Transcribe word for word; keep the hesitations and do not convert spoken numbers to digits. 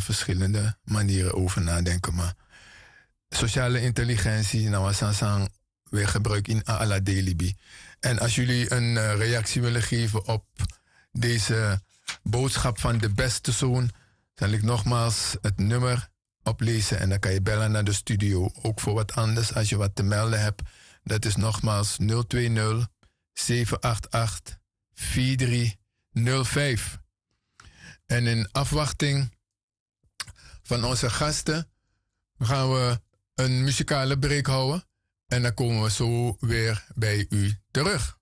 verschillende manieren over nadenken. Maar sociale intelligentie, nou was we gebruiken in ala delibi. En als jullie een uh, reactie willen geven op deze boodschap van de beste zoon, zal ik nogmaals het nummer oplezen en dan kan je bellen naar de studio. Ook voor wat anders als je wat te melden hebt. Dat is nogmaals nul twee nul zeven acht acht vier drie nul vijf. En in afwachting van onze gasten gaan we een muzikale break houden. En dan komen we zo weer bij u terug.